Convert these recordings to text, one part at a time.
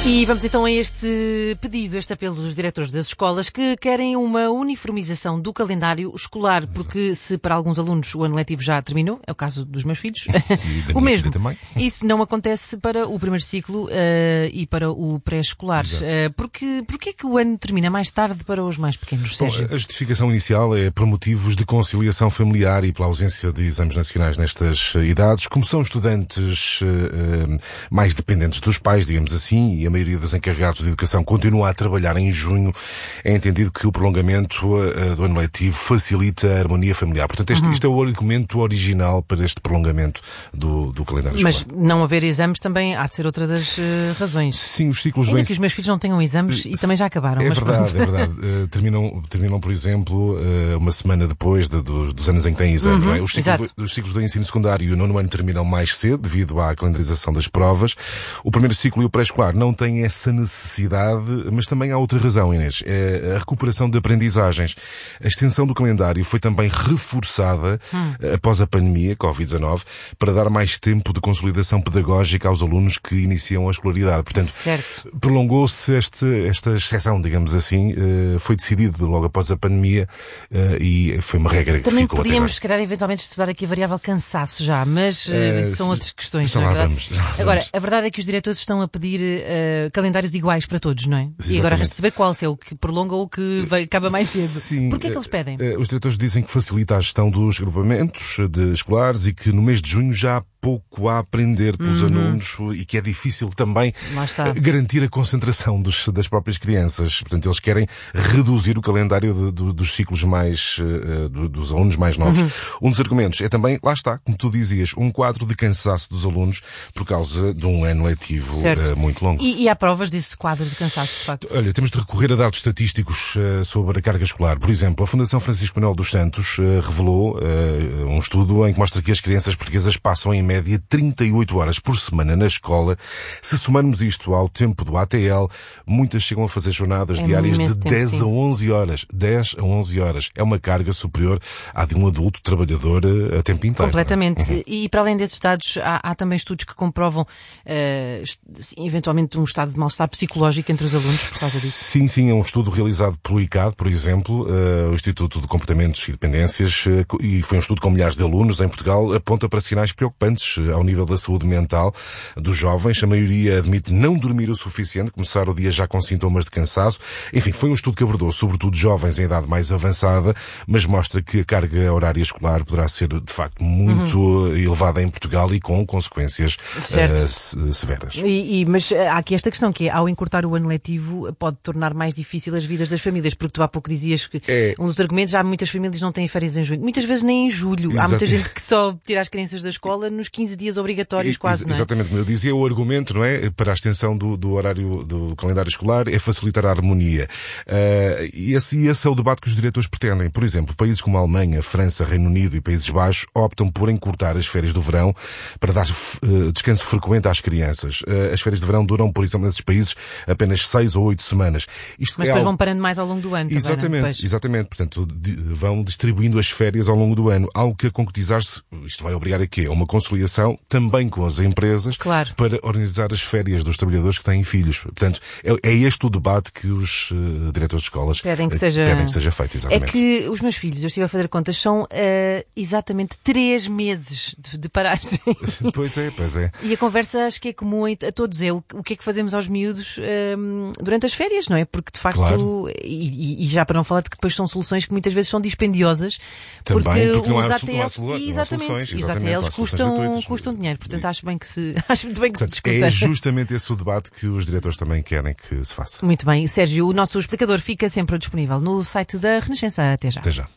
E vamos então a este pedido, este apelo dos diretores das escolas que querem uma uniformização do calendário escolar, porque se para alguns alunos o ano letivo já terminou, é o caso dos meus filhos, o mesmo. Isso não acontece para o primeiro ciclo e para o pré-escolar. Porquê é que o ano termina mais tarde para os mais pequenos, Sérgio? A justificação inicial é por motivos de conciliação familiar e pela ausência de exames nacionais nestas idades. Como são estudantes mais dependentes dos pais, digamos assim, e a maioria dos encarregados de educação continua a trabalhar em junho, é entendido que o prolongamento do ano letivo facilita a harmonia familiar. Portanto, isto é o argumento original para este prolongamento do calendário escolar. Mas não haver exames também há de ser outra das razões. Sim, os ciclos ainda que os meus filhos não tenham exames e também já acabaram. É mas verdade, é verdade. Terminam, por exemplo, uma semana depois dos anos em que têm exames. Não é? Os ciclos do ensino secundário e o nono ano terminam mais cedo, devido à calendarização das provas. O primeiro ciclo e o pré-escolar não têm essa necessidade, mas também há outra razão, Inês. É a recuperação de aprendizagens. A extensão do calendário foi também reforçada após a pandemia, Covid-19, para dar mais tempo de consolidação pedagógica aos alunos que iniciam a escolaridade. Portanto, prolongou-se esta exceção, digamos assim, foi decidido logo após a pandemia e foi uma regra que também ficou até agora. Podíamos, se calhar, eventualmente estudar aqui a variável cansaço já, mas são outras questões. Já lá vamos. Agora, a verdade é que os diretores estão a pedir calendários iguais para todos, não é? Exatamente. E agora resta saber qual é o que prolonga ou o que acaba mais cedo. Sim. Porquê é que eles pedem? Os diretores dizem que facilita a gestão dos agrupamentos de escolares e que no mês de junho já há pouco a aprender pelos alunos e que é difícil também garantir a concentração das próprias crianças. Portanto, eles querem reduzir o calendário dos ciclos dos alunos mais novos. Um dos argumentos é também, lá está, como tu dizias, um quadro de cansaço dos alunos por causa de um ano letivo muito longo. E há provas desse quadro de cansaço, de facto? Olha, temos de recorrer a dados estatísticos sobre a carga escolar. Por exemplo, a Fundação Francisco Manuel dos Santos revelou um estudo em que mostra que as crianças portuguesas passam em média 38 horas por semana na escola. Se somarmos isto ao tempo do ATL, muitas chegam a fazer jornadas diárias de 10 a 11 horas. 10 a 11 horas. É uma carga superior à de um adulto trabalhador a tempo inteiro. Completamente. E para além desses dados, há também estudos que comprovam eventualmente um estado de mal-estar psicológico entre os alunos por causa disso. Sim, é um estudo realizado pelo ICAD, por exemplo, o Instituto de Comportamentos e Dependências, e foi um estudo com milhares de alunos em Portugal, aponta para sinais preocupantes ao nível da saúde mental dos jovens. A maioria admite não dormir o suficiente, começar o dia já com sintomas de cansaço. Enfim, foi um estudo que abordou sobretudo jovens em idade mais avançada, mas mostra que a carga horária escolar poderá ser, de facto, muito elevada em Portugal e com consequências severas. Mas há aqui esta questão que é, ao encurtar o ano letivo, pode tornar mais difícil as vidas das famílias, porque tu há pouco dizias que um dos argumentos, já muitas famílias não têm férias em junho, muitas vezes nem em julho. Exato. Há muita gente que só tira as crianças da escola nos 15 dias obrigatórios quase, não é? Exatamente, como eu dizia, o argumento, não é, para a extensão do horário do calendário escolar é facilitar a harmonia. E esse é o debate que os diretores pretendem. Por exemplo, países como a Alemanha, França, Reino Unido e Países Baixos optam por encurtar as férias do verão para dar descanso frequente às crianças. As férias de verão duram, por exemplo, nesses países apenas 6 ou 8 semanas. Mas depois vão parando mais ao longo do ano. Exatamente. Portanto, vão distribuindo as férias ao longo do ano. Algo que a concretizar-se, isto vai obrigar a quê? A uma conciliação também com as empresas para organizar as férias dos trabalhadores que têm filhos. Portanto, é este o debate que os diretores de escolas pedem que seja feito. Exatamente. É que os meus filhos, eu estive a fazer contas, são exatamente 3 meses de paragem. Pois é. E a conversa acho que é comum a todos, é o que é que fazemos aos miúdos durante as férias, não é? Porque de facto, e já para não falar de que depois são soluções que muitas vezes são dispendiosas, porque os ATLs, exatamente, os ATLs custam dinheiro, portanto acho muito bem que se discuta. É justamente esse o debate que os diretores também querem que se faça. Muito bem, Sérgio, o nosso explicador fica sempre disponível no site da Renascença. Até já. Até já.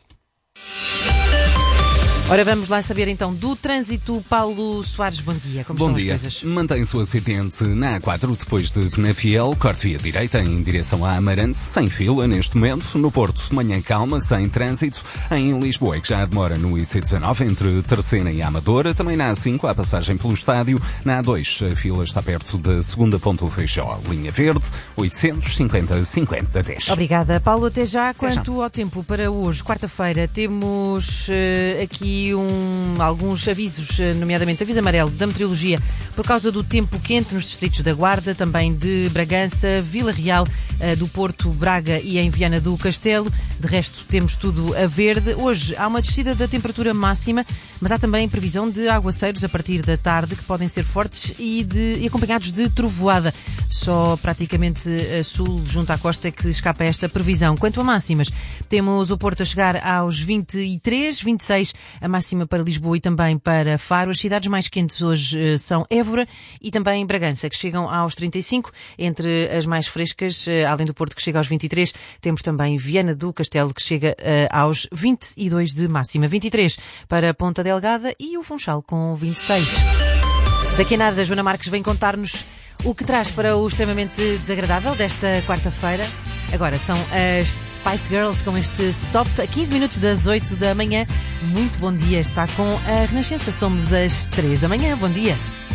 Ora, vamos lá saber então do trânsito. Paulo Soares, bom dia. Como estão as coisas? Mantém-se o acidente na A4 depois de Penafiel, corte via direita em direção a Amarante, sem fila neste momento. No Porto, manhã calma, sem trânsito. Em Lisboa, que já demora no IC19 entre Terceira e Amadora. Também na A5, a passagem pelo estádio. Na A2, a fila está perto da segunda ponta do Feijó. Linha verde, 850-50-10. Obrigada, Paulo. Até já. Quanto ao tempo para hoje, quarta-feira, temos aqui aqui alguns avisos, nomeadamente aviso amarelo da meteorologia por causa do tempo quente nos distritos da Guarda, também de Bragança, Vila Real, do Porto, Braga e em Viana do Castelo. De resto, temos tudo a verde. Hoje há uma descida da temperatura máxima, mas há também previsão de aguaceiros a partir da tarde, que podem ser fortes e acompanhados de trovoada. Só praticamente a sul, junto à costa, é que escapa esta previsão. Quanto a máximas, temos o Porto a chegar aos 23, 26 a máxima para Lisboa e também para Faro. As cidades mais quentes hoje são Évora e também Bragança, que chegam aos 35. Entre as mais frescas, além do Porto, que chega aos 23, temos também Viana do Castelo, que chega aos 22 de máxima. 23 para Ponta Delgada e o Funchal com 26. Daqui a nada, Joana Marques vem contar-nos o que traz para o extremamente desagradável desta quarta-feira. Agora são as Spice Girls com este Stop a 15 minutos das 8 da manhã. Muito bom dia, está com a Renascença. Somos às 3 da manhã. Bom dia.